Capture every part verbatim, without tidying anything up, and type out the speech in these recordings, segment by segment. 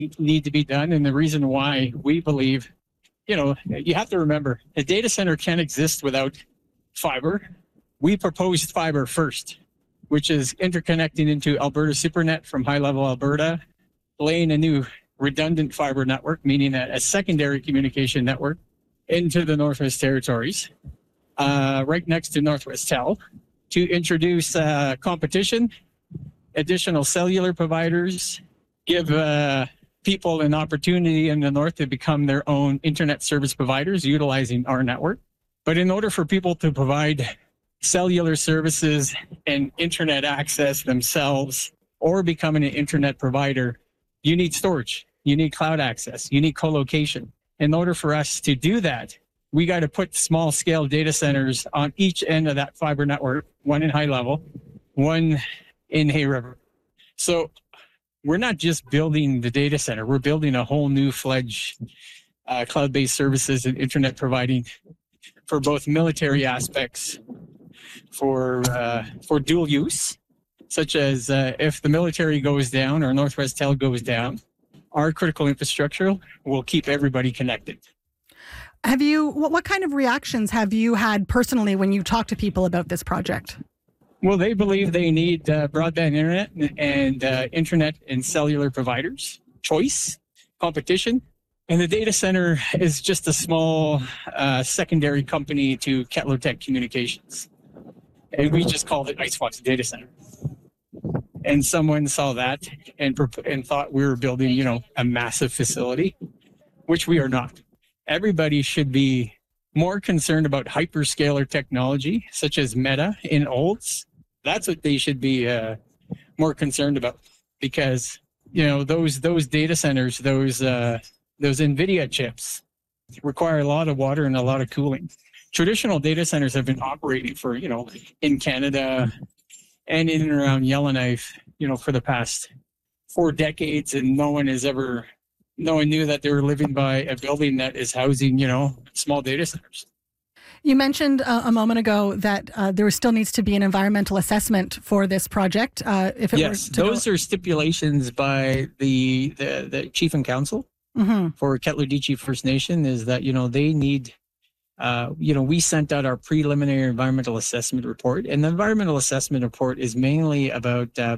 need to be done. And the reason why we believe, you know, you have to remember a data center can't exist without fiber. We proposed fiber first, which is interconnecting into Alberta SuperNet from High Level Alberta, laying a new redundant fiber network, meaning a, a secondary communication network into the Northwest Territories, uh, right next to Northwestel, to introduce uh, competition, additional cellular providers, give uh, people an opportunity in the North to become their own internet service providers utilizing our network. But in order for people to provide cellular services and internet access themselves or becoming an internet provider, you need storage, you need cloud access, you need co-location. In order for us to do that, we got to put small scale data centers on each end of that fiber network, one in High Level, one in Hay River. So we're not just building the data center, we're building a whole new fledged uh, cloud-based services and internet providing for both military aspects, for uh, for dual use, such as uh, if the military goes down or Northwestel goes down, our critical infrastructure will keep everybody connected. Have you, what, what kind of reactions have you had personally when you talk to people about this project? Well, they believe they need uh, broadband internet and uh, internet and cellular providers, choice, competition. And the data center is just a small uh, secondary company to Kettler Tech Communications. And we just called it Icebox Data Center. And someone saw that and, and thought we were building, you know, a massive facility, which we are not. Everybody should be more concerned about hyperscaler technology, such as Meta in Olds. That's what they should be uh, more concerned about, because, you know, those those data centers, those uh, those NVIDIA chips require a lot of water and a lot of cooling. Traditional data centers have been operating for, you know, in Canada and in and around Yellowknife, you know, for the past four decades, and no one has ever, no one knew that they were living by a building that is housing, you know, small data centers. You mentioned uh, a moment ago that uh, there still needs to be an environmental assessment for this project. Uh, if it yes, were to those go- are stipulations by the, the, the chief and council mm-hmm. for Kettler-Deechee First Nation, is that, you know, they need, uh, you know, we sent out our preliminary environmental assessment report, and the environmental assessment report is mainly about uh,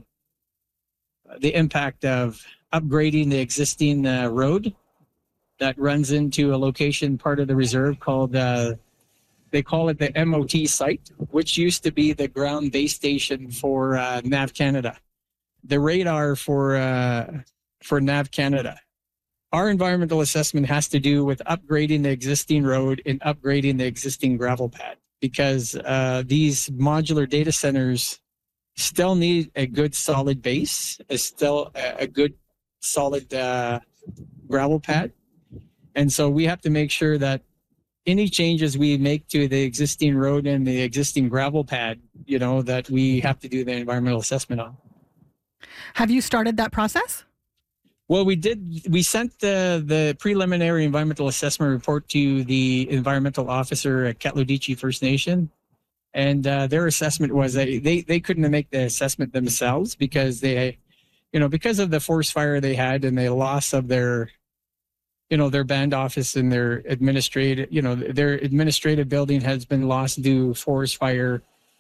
the impact of upgrading the existing uh, road that runs into a location part of the reserve called uh, they call it the M O T site, which used to be the ground base station for uh, Nav Canada, the radar for uh, for Nav Canada. Our environmental assessment has to do with upgrading the existing road and upgrading the existing gravel pad, because uh, these modular data centers still need a good solid base, a still a good solid uh, gravel pad. And so we have to make sure that any changes we make to the existing road and the existing gravel pad, you know, that we have to do the environmental assessment on. Have you started that process? Well, we did. We sent the, the preliminary environmental assessment report to the environmental officer at Kettler-Deechee First Nation. And uh, their assessment was that they, they couldn't make the assessment themselves because they, you know, because of the forest fire they had and the loss of their, you know, their band office and their administrative, you know, their administrative building has been lost due to forest fire.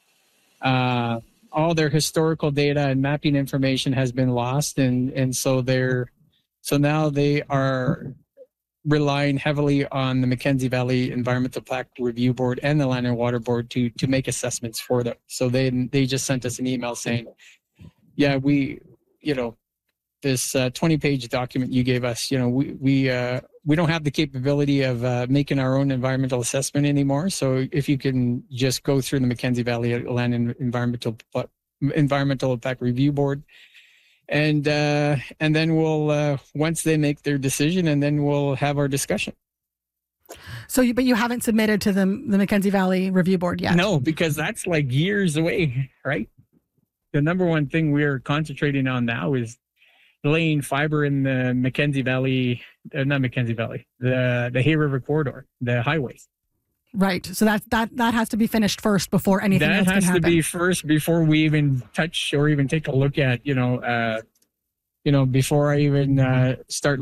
Uh, all their historical data and mapping information has been lost. And, and so they're, so now they are relying heavily on the Mackenzie Valley Environmental Impact Review Board and the Land and Water Board to, to make assessments for them. So they, they just sent us an email saying, yeah, we, you know, this uh, twenty page document you gave us, you know, we we uh, we don't have the capability of uh, making our own environmental assessment anymore. So if you can just go through the Mackenzie Valley Land and Environmental Environmental Impact Review Board, and uh, and then we'll uh, once they make their decision, and then we'll have our discussion. So, you, but you haven't submitted to the the Mackenzie Valley Review Board yet? No, because that's like years away, right? The number one thing we're concentrating on now is laying fiber in the Mackenzie Valley, uh, not Mackenzie Valley, the the Hay River corridor, the highways. Right. So that that that has to be finished first before anything that else can happen. That has to be first before we even touch or even take a look at, you know, uh, you know, before I even uh, start